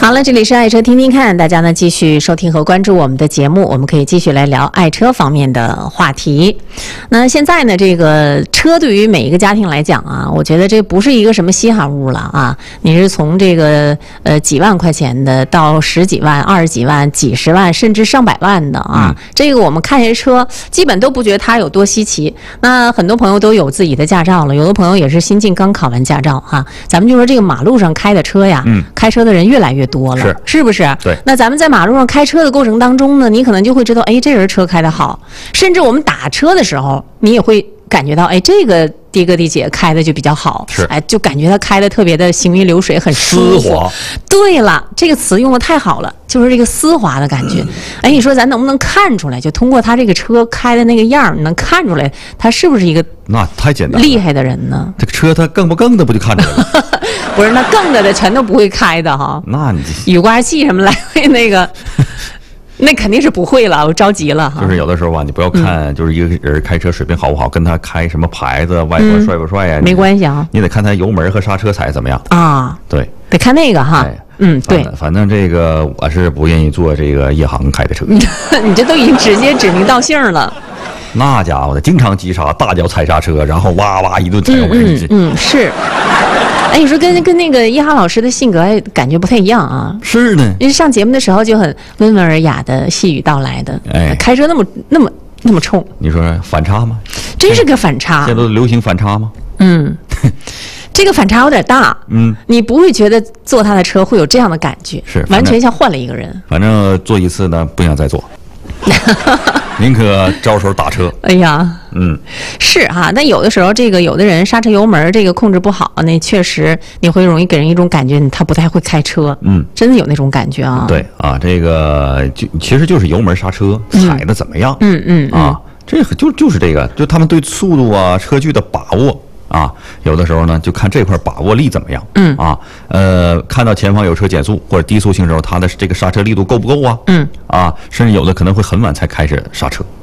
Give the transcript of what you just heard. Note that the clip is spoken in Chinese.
好了，这里是爱车听听看，大家呢继续收听和关注我们的节目，我们可以继续来聊爱车方面的话题。那现在呢，这个车对于每一个家庭来讲啊，我觉得这不是一个什么稀罕物了啊。你是从这个几万块钱的到十几万、20几万、几十万，甚至上百万的啊，这个我们看这车基本都不觉得它有多稀奇。那很多朋友都有自己的驾照了，有的朋友也是新近刚考完驾照哈。咱们就说这个马路上开的车呀，开车的人越来越多了，是不是？ 对。 那咱们在马路上开车的过程当中呢，你可能就会知道，哎，这人车开得好，甚至我们打车的时候，你也会感觉到，哎，这个的哥的姐开的就比较好， 是， 哎，就感觉他开的特别的行云流水，很舒服。 丝滑。 对了，这个词用的太好了，就是这个丝滑的感觉。哎，你说咱能不能看出来？就通过他这个车开的那个样，你能看出来他是不是一个那太简单了厉害的人呢？ 这个车他更不更的不就看出来了？ 不是，那更的全都不会开的哈。 那你雨刮器什么来回那个。那肯定是不会了，我着急了哈。 就是有的时候吧，你不要看，就是一个人开车水平好不好，跟他开什么牌子、外观帅不帅呀， 没关系啊。 你得看他油门和刹车踩怎么样啊。 对， 得看那个哈。对。 反正这个我是不愿意坐这个夜航开的车。 你这都已经直接指名道姓了。 那家伙的，经常急刹，大脚踩刹车，然后哇哇一顿踩油门。是。哎，你说跟那个一哈老师的性格感觉不太一样啊？ 是呢， 因为上节目的时候就很温文尔雅的细语道来的， 哎， 开车那么冲， 你说反差吗？ 真是个反差。 现在都流行反差吗？ 这个反差有点大。你不会觉得坐他的车会有这样的感觉， 是完全像换了一个人。 反正坐一次呢，不想再坐。宁可招手打车。 哎呀，是哈。但有的时候，有的人刹车油门这个控制不好，那确实你会容易给人一种感觉，他不太会开车。真的有那种感觉啊。 对啊，这个其实就是油门刹车踩的怎么样。这个就是这个，就他们对速度啊、车距的把握啊，有的时候呢就看这块把握力怎么样。看到前方有车减速或者低速行驶时候，它的这个刹车力度够不够啊？甚至有的可能会很晚才开始刹车。